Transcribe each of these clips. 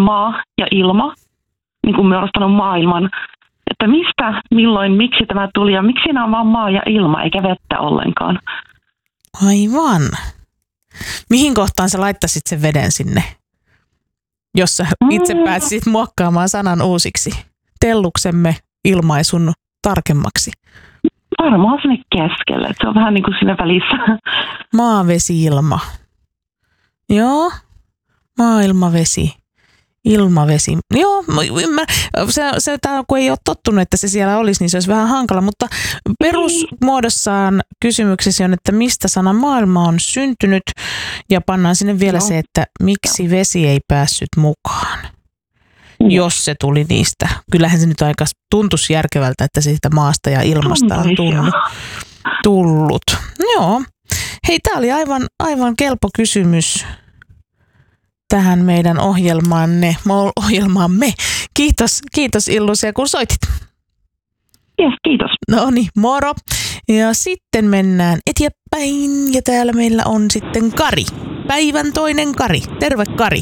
maa ja ilma, niin kuin muodostanut maailman. Että mistä, milloin, miksi tämä tuli ja miksi nämä on vaan maa ja ilma eikä vettä ollenkaan. Aivan. Mihin kohtaan sä laittaisit sen veden sinne, jos sä itse pääsisit muokkaamaan sanan uusiksi? Telluksemme ilmaisun tarkemmaksi. Varmaan sinne keskelle, että se on vähän niin kuin siinä välissä. Maa, vesi, ilma. Joo, maa, ilma, vesi. Ilmavesi. Joo, tämä kun ei ole tottunut, että se siellä olisi, niin se olisi vähän hankala, mutta perusmuodossaan kysymyksesi on, että mistä sana maailma on syntynyt ja pannaan sinne vielä se, että miksi vesi ei päässyt mukaan, jos se tuli niistä. Kyllähän se nyt aika tuntuisi järkevältä, että siitä maasta ja ilmasta on tullut. Joo. Hei, tämä oli aivan kelpo kysymys tähän meidän ohjelmaamme. Kiitos Illusia, kun soitit. Yes, kiitos. No niin, moro. Ja sitten mennään eteenpäin ja täällä meillä on sitten Kari. Päivän toinen Kari. Terve Kari.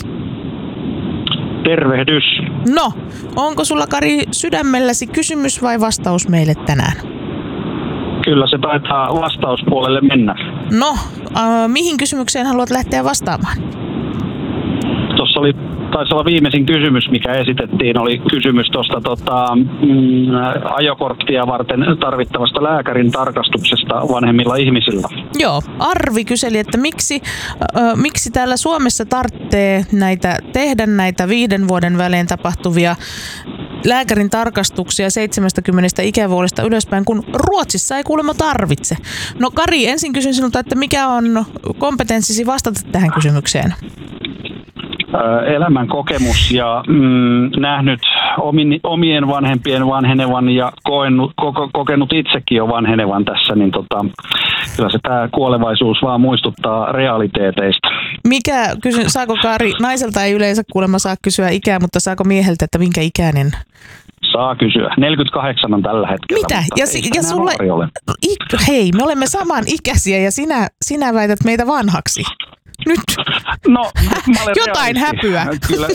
Tervehdys. No, onko sulla Kari sydämelläsi kysymys vai vastaus meille tänään? Kyllä se taitaa vastauspuolelle mennä. No, mihin kysymykseen haluat lähteä vastaamaan? Tuossa taisi olla viimeisin kysymys, mikä esitettiin, oli kysymys tuosta ajokorttia varten tarvittavasta lääkärin tarkastuksesta vanhemmilla ihmisillä. Joo, Arvi kyseli, että miksi täällä Suomessa tarvitsee tehdä näitä 5 vuoden välein tapahtuvia lääkärin tarkastuksia 70 ikävuodesta ylöspäin, kun Ruotsissa ei kuulemma tarvitse. No Kari, ensin kysyn sinulta, että mikä on kompetenssisi vastata tähän kysymykseen? Elämän kokemus ja nähnyt omien vanhempien vanhenevan ja kokenut itsekin jo vanhenevan tässä, niin kyllä se tämä kuolevaisuus vaan muistuttaa realiteeteista. Saako Kari, naiselta ei yleensä kuulemma saa kysyä ikää, mutta saako mieheltä, että minkä ikäinen? Saa kysyä. 48 on tällä hetkellä. Mitä? Ja sulle, hei, me olemme samanikäisiä ja sinä väität meitä vanhaksi. Nyt. No, jotain häpyä.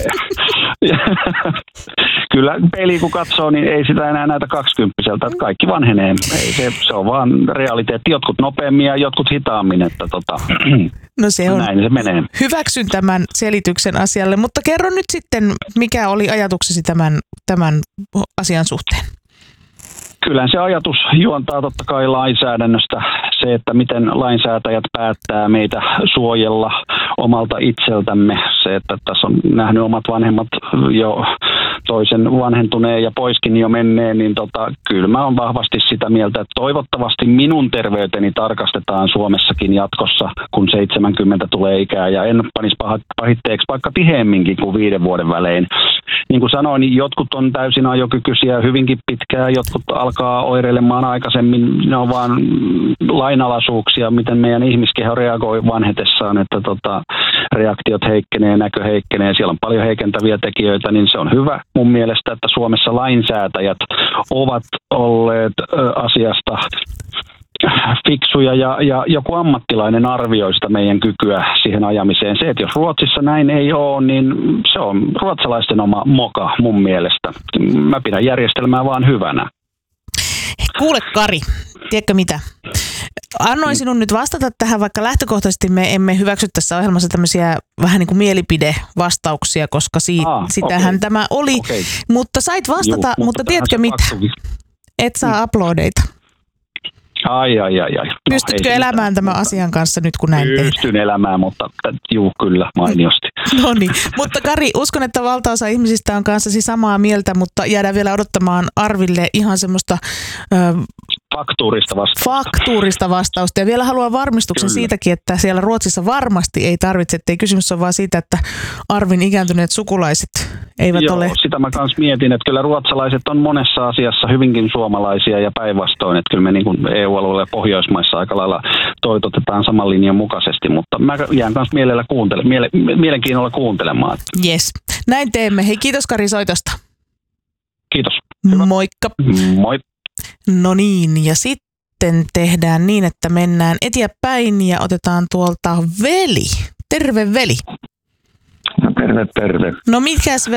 Kyllä peli kun katsoo, niin ei sitä enää näytä 20-vuotiaalta, että kaikki vanhenee. Se on vaan realiteetti. Jotkut nopeammin ja jotkut hitaammin, että no se on. Näin se menee. Hyväksyn tämän selityksen asialle, mutta kerro nyt sitten, mikä oli ajatuksesi tämän asian suhteen? Kyllä se ajatus juontaa totta kai lainsäädännöstä. Se, että miten lainsäätäjät päättää meitä suojella omalta itseltämme. Se, että tässä on nähnyt omat vanhemmat jo toisen vanhentuneen ja poiskin jo menneen, niin kyllä mä oon vahvasti sitä mieltä, että toivottavasti minun terveyteni tarkastetaan Suomessakin jatkossa, kun 70 tulee ikää, ja en panisi pahitteeksi vaikka tiheemminkin kuin 5 vuoden välein. Niin kuin sanoin, niin jotkut on täysin ajokykyisiä hyvinkin pitkään, jotkut alkaa oireilemaan aikaisemmin, ne on vaan lainalaisuuksia, miten meidän ihmiskeho reagoi vanhetessaan, että reaktiot heikkenee, näkö heikkenee, siellä on paljon heikentäviä tekijöitä, niin se on hyvä mun mielestä, että Suomessa lainsäätäjät ovat olleet asiasta fiksuja ja joku ammattilainen arvioi sitä meidän kykyä siihen ajamiseen. Se, että jos Ruotsissa näin ei ole, niin se on ruotsalaisten oma moka mun mielestä. Mä pidän järjestelmää vaan hyvänä. Kuule Kari, tiedätkö mitä? Annoin sinun nyt vastata tähän, vaikka lähtökohtaisesti me emme hyväksy tässä ohjelmassa tämmöisiä vähän niin kuin mielipidevastauksia, koska sitähän tämä oli. Okay. Mutta sait vastata, mutta tiedätkö mitä? Et saa uploadeita. Ai. Pystytkö elämään tämän asian kanssa nyt, kun näin tehdään? Pystyn elämään, mutta kyllä, mainiosti. No niin, mutta Kari, uskon, että valtaosa ihmisistä on kanssasi samaa mieltä, mutta jäädään vielä odottamaan Arville ihan semmoista faktuurista vastausta. Ja vielä haluan varmistuksen siitäkin, että siellä Ruotsissa varmasti ei tarvitse, ettei kysymys ole vaan siitä, että Arvin ikääntyneet sukulaiset eivät ole. Joo, sitä mä kanssa mietin, että kyllä ruotsalaiset on monessa asiassa hyvinkin suomalaisia ja päinvastoin, että kyllä me niin kuin EU-alueella ja Pohjoismaissa aika lailla toitotetaan saman linjan mukaisesti, mutta mä jään kanssa mielenkiinnolla kuuntelemaan. Jes, näin teemme. Hei, kiitos Kari soitosta. Kiitos. Hyvä. Moikka. Moi. No niin, ja sitten tehdään niin, että mennään eteenpäin ja otetaan tuolta Veli. Terve Veli. No terve. No mikäs